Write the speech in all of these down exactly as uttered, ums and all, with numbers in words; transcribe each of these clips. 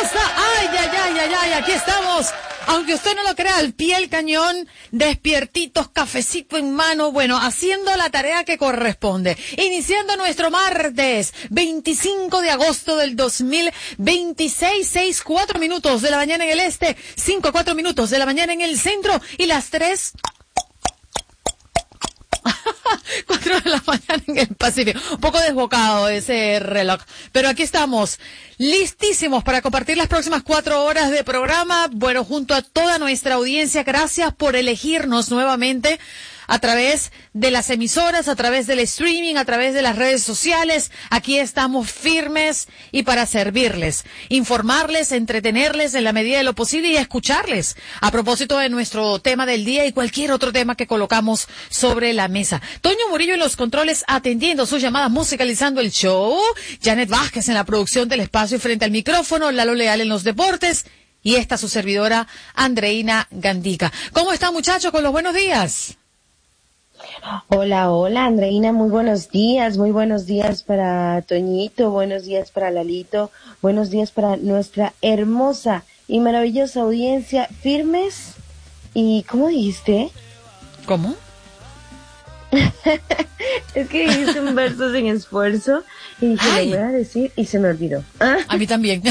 hermosa. Ay, ay, ay, ay, ay, aquí estamos. Aunque usted no lo crea, al pie del cañón, despiertitos, cafecito en mano, bueno, haciendo la tarea que corresponde. Iniciando nuestro martes, veinticinco de agosto del dos mil veintiséis, seis, cuatro minutos de la mañana en el este, cinco, cuatro minutos de la mañana en el centro y las tres... Cuatro de la mañana en el Pacífico. Un poco desbocado ese reloj. Pero aquí estamos, listísimos para compartir las próximas cuatro horas de programa. Bueno, junto a toda nuestra audiencia, gracias por elegirnos nuevamente a través de las emisoras, a través del streaming, a través de las redes sociales. Aquí estamos firmes y para servirles, informarles, entretenerles en la medida de lo posible y escucharles a propósito de nuestro tema del día y cualquier otro tema que colocamos sobre la mesa. Toño Murillo en los controles atendiendo sus llamadas, musicalizando el show. Janet Vázquez en la producción del espacio y frente al micrófono. Lalo Leal en los deportes. Y esta su servidora, Andreina Gandica. ¿Cómo están, muchachos? Con los buenos días. Hola, hola, Andreina, muy buenos días, muy buenos días para Toñito, buenos días para Lalito, buenos días para nuestra hermosa y maravillosa audiencia, firmes y, ¿cómo dijiste? ¿Cómo? Es que dijiste un verso sin esfuerzo y dije, Ay. lo voy a decir y se me olvidó. A mí también.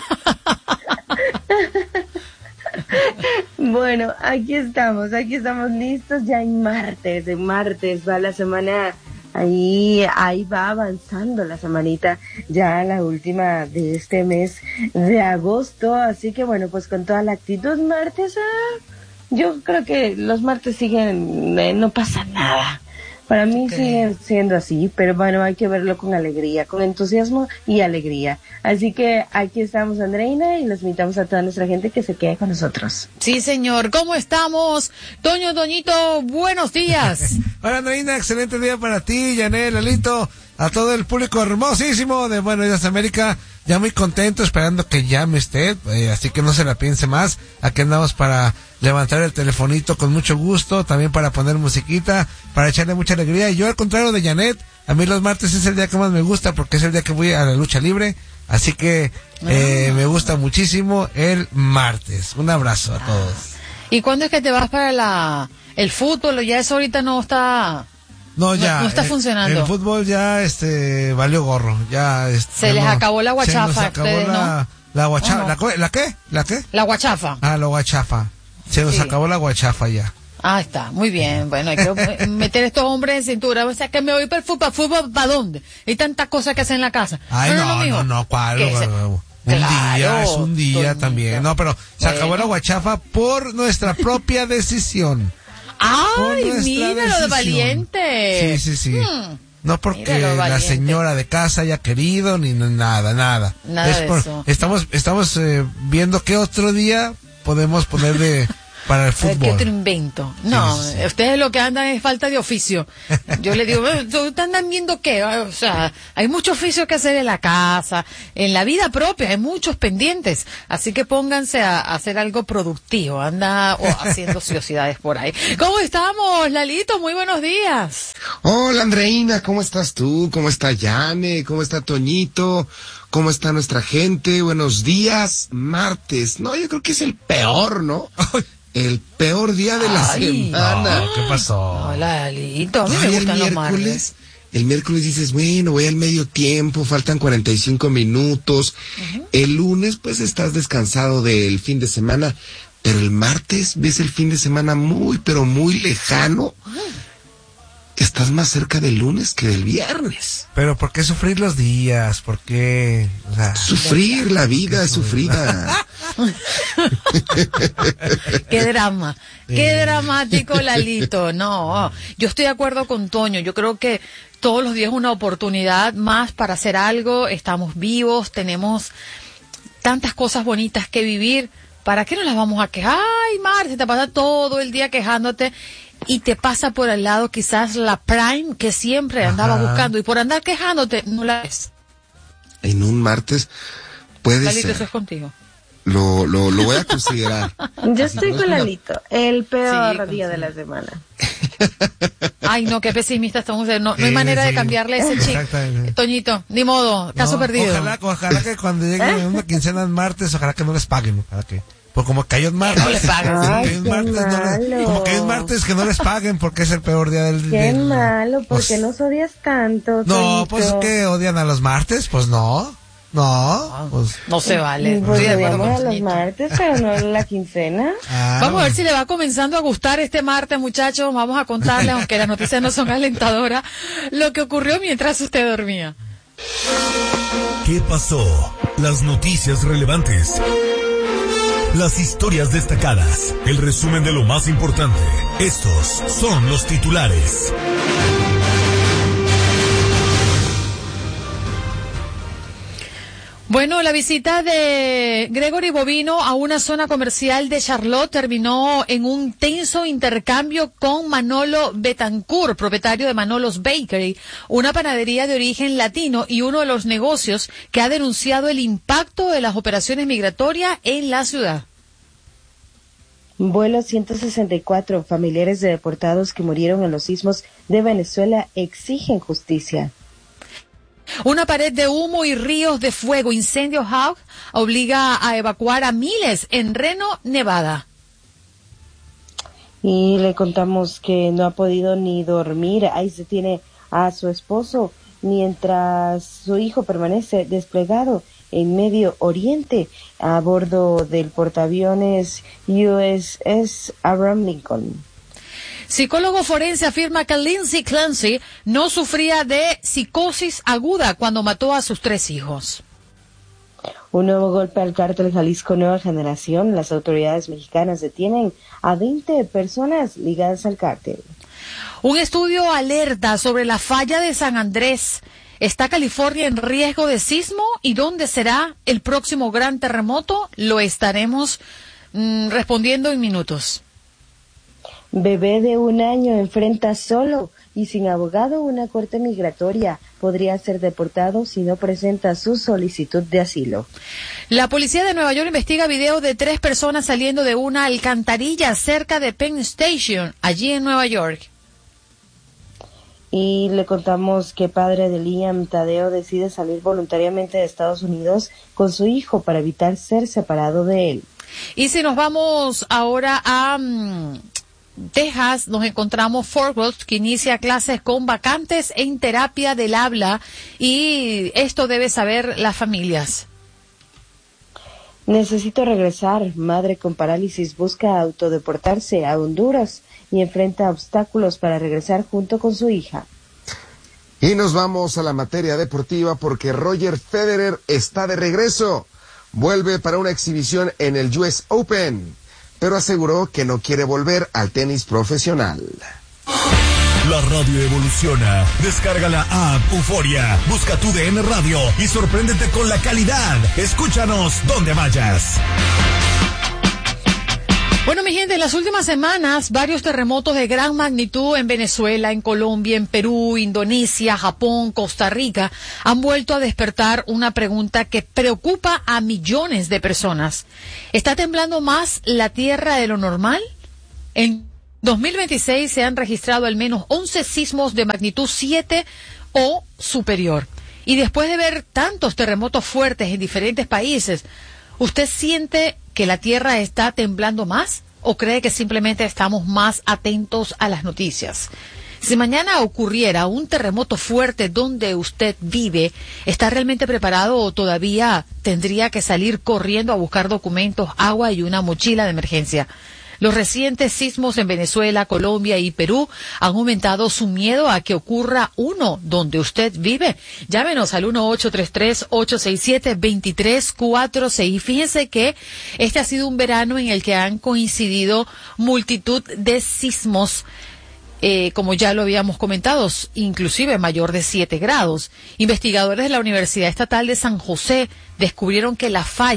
Bueno, aquí estamos, aquí estamos listos ya en martes, en martes va la semana, ahí, ahí va avanzando la semanita, ya la última de este mes de agosto, así que bueno, pues con toda la actitud martes, ah, yo creo que los martes siguen, eh, no pasa nada. Para mí Okay. sigue siendo así, pero bueno, hay que verlo con alegría, con entusiasmo y alegría. Así que aquí estamos, Andreina, y los invitamos a toda nuestra gente que se quede con nosotros. Sí, señor. ¿Cómo estamos? Toño, Toñito, buenos días. Hola, Andreina, excelente día para ti, Yanel, Lalito, a todo el público hermosísimo de Buenos Días América. Ya muy contento, esperando que llame usted, eh, así que no se la piense más. Aquí andamos para levantar el telefonito con mucho gusto, también para poner musiquita, para echarle mucha alegría. Y yo, al contrario de Janet, a mí los martes es el día que más me gusta porque es el día que voy a la lucha libre, así que eh, Ah. me gusta muchísimo el martes. Un abrazo a todos. ¿Y cuándo es que te vas para la el fútbol? Ya eso ahorita no está... No, ya. No- no está eh, funcionando. El fútbol ya, este, valió gorro. Ya, este, Se ya les no- acabó la guachafa Se nos a acabó ustedes, la, la guachafa. ¿O no? ¿La, co- ¿La qué? ¿La qué? La guachafa. Ah, la guachafa. Se nos Sí. acabó la guachafa ya. Ah, está, muy bien. Bueno, hay que meter estos hombres en cintura. O sea, que me voy para el fútbol. ¿Fútbol para dónde? Hay tantas cosas que hacer en la casa. Ay, no, no, mijo. no, ¿cuál? Que se- Un Claro, día, es un día Toñito. también. No, pero se Bueno. acabó la guachafa por nuestra propia decisión. Por ¡Ay, nuestra mira lo de decisión. valiente! Sí, sí, sí. Hmm. No porque Mira lo la valiente. señora de casa haya querido, ni n- nada, nada. Nada Es de por- eso. Estamos, estamos eh, viendo qué otro día podemos poner de para el A ver, ¿qué fútbol. otro invento? No, Sí, sí, sí. ustedes lo que andan es falta de oficio. Yo les digo, "Eh, ¿ustedes andan viendo qué? O sea, hay mucho oficio que hacer en la casa, en la vida propia, hay muchos pendientes. Así que pónganse a, a hacer algo productivo, anda o haciendo ociosidades por ahí. ¿Cómo estamos, Lalito? Muy buenos días. Hola, Andreina, ¿cómo estás tú? ¿Cómo está Yane? ¿Cómo está Toñito? ¿Cómo está nuestra gente? Buenos días, martes. No, yo creo que es el peor, ¿no? El peor día de la Ay. semana. No, ¿qué pasó? Hola, Lalito. A mí Ay, me el gustan los miércoles, martes. el miércoles dices, bueno, voy al medio tiempo, faltan cuarenta y cinco minutos. El lunes, pues, estás descansado del fin de semana. Pero el martes ves el fin de semana muy, pero muy lejano. Estás más cerca del lunes que del viernes. Pero ¿por qué sufrir los días? ¿Por qué? O sea, Sufrir, la vida es sufrida. Qué drama, qué dramático, Lalito. No, yo estoy de acuerdo con Toño. Yo creo que todos los días es una oportunidad más para hacer algo. Estamos vivos, tenemos tantas cosas bonitas que vivir. ¿Para qué nos las vamos a quejar? Ay, Marta, te pasa todo el día quejándote y te pasa por al lado quizás la Prime que siempre andaba Ajá. buscando y por andar quejándote no la ves. En un martes puede Lalito, eso ser. es contigo. Lo, lo, lo voy a considerar. Yo estoy con Lalito, el peor Sí, día con- de la semana. Ay, no, qué pesimista estamos. No, no hay Sí, manera sí. de cambiarle ese chip. Exactamente. Toñito, ni modo, caso No, perdido. Ojalá, ojalá que cuando llegue una quincena en martes, ojalá que no les paguen. Ojalá que, pues como cayó en martes. No les paguen. como Ay, cayó en qué martes, no les- malo. como cayó en martes, que no les paguen porque es el peor día del Qué del- malo, ¿por pues, qué nos odias tanto? No, Toñito? pues que odian a los martes, pues no. No, pues. No se vale. Pues Estoy de acuerdo odiamos con a los Toñito. martes, pero no la quincena. Ah, Vamos a ver si le va comenzando a gustar este martes, muchachos. Vamos a contarle, aunque las noticias no son alentadoras, lo que ocurrió mientras usted dormía. ¿Qué pasó? Las noticias relevantes. Las historias destacadas. El resumen de lo más importante. Estos son los titulares. Bueno, la visita de Gregory Bovino a una zona comercial de Charlotte terminó en un tenso intercambio con Manolo Betancourt, propietario de Manolo's Bakery, una panadería de origen latino y uno de los negocios que ha denunciado el impacto de las operaciones migratorias en la ciudad. Vuelo ciento sesenta y cuatro, familiares de deportados que murieron en los sismos de Venezuela exigen justicia. Una pared de humo y ríos de fuego, incendio Hawk, obliga a evacuar a miles en Reno, Nevada. Y le contamos que no ha podido ni dormir. Ahí se tiene a su esposo mientras su hijo permanece desplegado en Medio Oriente a bordo del portaaviones U S S Abraham Lincoln. Psicólogo forense afirma que Lindsay Clancy no sufría de psicosis aguda cuando mató a sus tres hijos. Un nuevo golpe al cártel Jalisco Nueva Generación. Las autoridades mexicanas detienen a veinte personas ligadas al cártel. Un estudio alerta sobre la falla de San Andrés. ¿Está California en riesgo de sismo? ¿Y dónde será el próximo gran terremoto? Lo estaremos mm, respondiendo en minutos. Bebé de un año enfrenta solo y sin abogado una corte migratoria. Podría ser deportado si no presenta su solicitud de asilo. La policía de Nueva York investiga video de tres personas saliendo de una alcantarilla cerca de Penn Station, allí en Nueva York. Y le contamos que padre de Liam, Tadeo, decide salir voluntariamente de Estados Unidos con su hijo para evitar ser separado de él. Y si nos vamos ahora a um, Texas, nos encontramos Fort Worth, que inicia clases con vacantes en terapia del habla, y esto debe saber las familias. Necesito regresar. Madre con parálisis busca autodeportarse a Honduras y enfrenta obstáculos para regresar junto con su hija. Y nos vamos a la materia deportiva porque Roger Federer está de regreso. Vuelve para una exhibición en el U S Open, pero aseguró que no quiere volver al tenis profesional. La radio evoluciona. Descarga la app Euforia, busca tu D N Radio y sorpréndete con la calidad. Escúchanos donde vayas. Bueno, mi gente, en las últimas semanas, varios terremotos de gran magnitud en Venezuela, en Colombia, en Perú, Indonesia, Japón, Costa Rica, han vuelto a despertar una pregunta que preocupa a millones de personas. ¿Está temblando más la Tierra de lo normal? En dos mil veintiséis se han registrado al menos once sismos de magnitud siete o superior. Y después de ver tantos terremotos fuertes en diferentes países, ¿usted siente que la Tierra está temblando más o cree que simplemente estamos más atentos a las noticias? Si mañana ocurriera un terremoto fuerte donde usted vive, ¿está realmente preparado o todavía tendría que salir corriendo a buscar documentos, agua y una mochila de emergencia? Los recientes sismos en Venezuela, Colombia y Perú han aumentado su miedo a que ocurra uno donde usted vive. Llámenos al uno ocho tres tres, ocho seis siete, dos tres cuatro seis. Fíjense que este ha sido un verano en el que han coincidido multitud de sismos, eh, como ya lo habíamos comentado, inclusive mayor de siete grados. Investigadores de la Universidad Estatal de San José descubrieron que la falla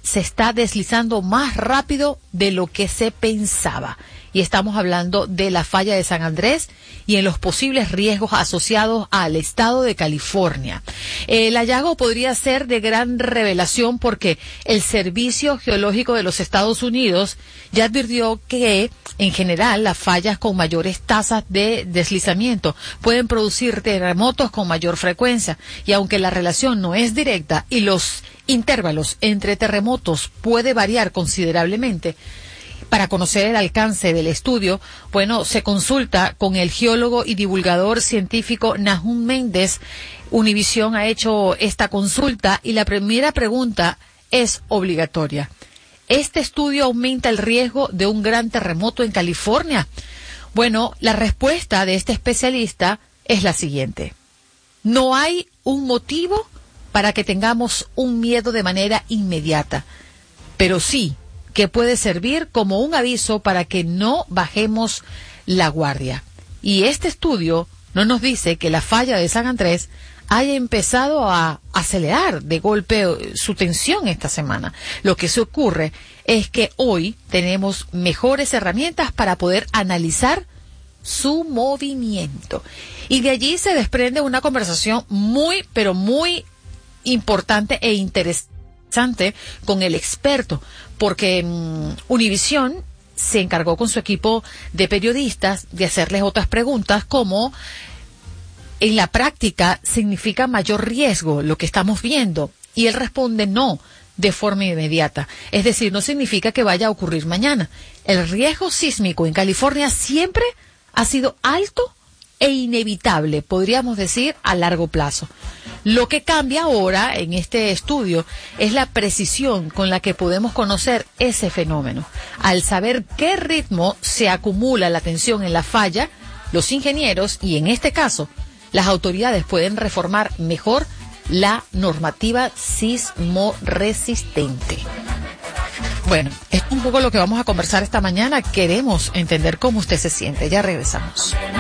se está deslizando más rápido de lo que se pensaba. Y estamos hablando de la falla de San Andrés y en los posibles riesgos asociados al estado de California. El hallazgo podría ser de gran revelación porque el Servicio Geológico de los Estados Unidos ya advirtió que, en general, las fallas con mayores tasas de deslizamiento pueden producir terremotos con mayor frecuencia. Y aunque la relación no es directa y los intervalos entre terremotos puede variar considerablemente, para conocer el alcance del estudio, bueno, se consulta con el geólogo y divulgador científico Nahum Méndez. Univisión ha hecho esta consulta y la primera pregunta es obligatoria. ¿Este estudio aumenta el riesgo de un gran terremoto en California? Bueno, la respuesta de este especialista es la siguiente. No hay un motivo para que tengamos un miedo de manera inmediata, pero sí que puede servir como un aviso para que no bajemos la guardia. Y este estudio no nos dice que la falla de San Andrés haya empezado a acelerar de golpe su tensión esta semana. Lo que se ocurre es que hoy tenemos mejores herramientas para poder analizar su movimiento. Y de allí se desprende una conversación muy, pero muy importante e interesante con el experto, porque um, Univisión se encargó con su equipo de periodistas de hacerles otras preguntas como en la práctica significa mayor riesgo lo que estamos viendo, y él responde no de forma inmediata, es decir, no significa que vaya a ocurrir mañana. El riesgo sísmico en California siempre ha sido alto e inevitable, podríamos decir, a largo plazo. Lo que cambia ahora en este estudio es la precisión con la que podemos conocer ese fenómeno. Al saber qué ritmo se acumula la tensión en la falla, los ingenieros y en este caso las autoridades pueden reformar mejor la normativa sismoresistente. Bueno, es un poco lo que vamos a conversar esta mañana. Queremos entender cómo usted se siente. Ya regresamos.